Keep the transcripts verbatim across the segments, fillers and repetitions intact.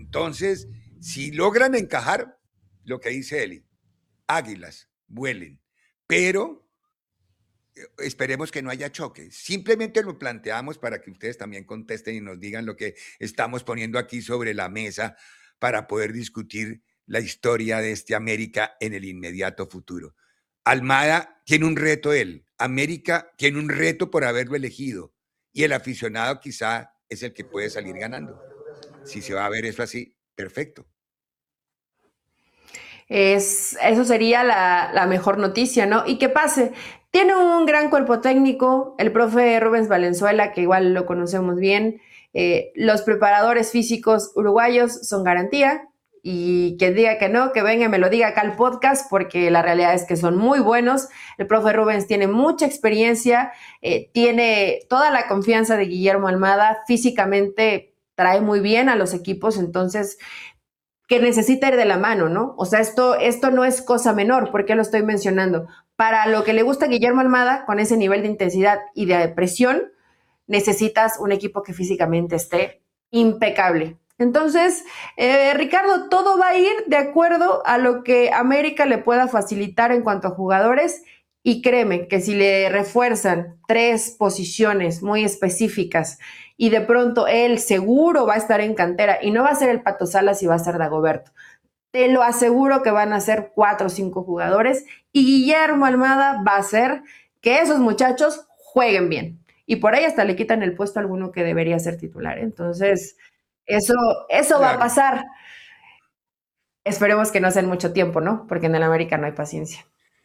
Entonces, si logran encajar, lo que dice Eli, águilas, vuelen, pero esperemos que no haya choque. Simplemente lo planteamos para que ustedes también contesten y nos digan lo que estamos poniendo aquí sobre la mesa para poder discutir la historia de este América en el inmediato futuro. Almada tiene un reto él, América tiene un reto por haberlo elegido y el aficionado quizá es el que puede salir ganando. Si se va a ver eso así, perfecto. Es, eso sería la, la mejor noticia, ¿no? Y que pase. Tiene un gran cuerpo técnico, el profe Rubens Valenzuela, que igual lo conocemos bien. Eh, los preparadores físicos uruguayos son garantía. Y quien diga que no, que venga y me lo diga acá al podcast, porque la realidad es que son muy buenos. El profe Rubens tiene mucha experiencia, eh, tiene toda la confianza de Guillermo Almada, físicamente trae muy bien a los equipos, entonces que necesita ir de la mano, ¿no? O sea, esto, esto no es cosa menor. ¿Por qué lo estoy mencionando? Para lo que le gusta a Guillermo Almada, con ese nivel de intensidad y de presión, necesitas un equipo que físicamente esté impecable. Entonces, eh, Ricardo, todo va a ir de acuerdo a lo que América le pueda facilitar en cuanto a jugadores, y créeme que si le refuerzan tres posiciones muy específicas y de pronto él seguro va a estar en cantera y no va a ser el Pato Salas y va a ser Dagoberto, te lo aseguro que van a ser cuatro o cinco jugadores y Guillermo Almada va a hacer que esos muchachos jueguen bien. Y por ahí hasta le quitan el puesto a alguno que debería ser titular. Entonces, eso, eso claro. va a pasar. Esperemos que no sea en mucho tiempo, ¿no? Porque en el América no hay paciencia.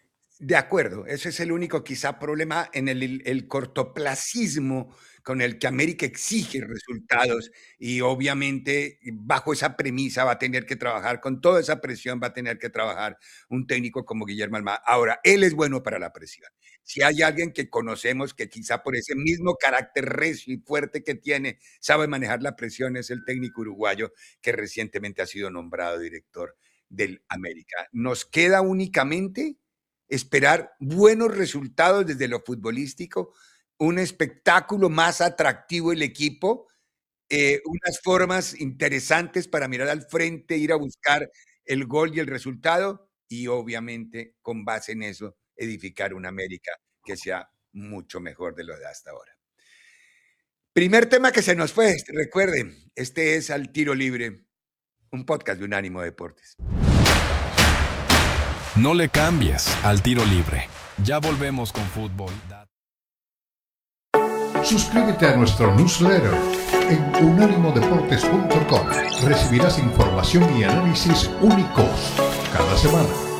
De acuerdo, ese es el único quizá problema en el, el cortoplacismo con el que América exige resultados y obviamente bajo esa premisa va a tener que trabajar, con toda esa presión va a tener que trabajar un técnico como Guillermo Almada. Ahora, él es bueno para la presión. Si hay alguien que conocemos que quizá por ese mismo carácter recio y fuerte que tiene, sabe manejar la presión, es el técnico uruguayo que recientemente ha sido nombrado director del América. Nos queda únicamente esperar buenos resultados desde lo futbolístico, un espectáculo más atractivo el equipo, eh, unas formas interesantes para mirar al frente, ir a buscar el gol y el resultado y obviamente con base en eso edificar una América que sea mucho mejor de lo de hasta ahora. Primer tema que se nos fue, recuerden, este es Al Tiro Libre, un podcast de Unánimo Deportes. No le cambies Al Tiro Libre. Ya volvemos con fútbol. Suscríbete a nuestro newsletter en unánimo deportes punto com. Recibirás información y análisis únicos cada semana.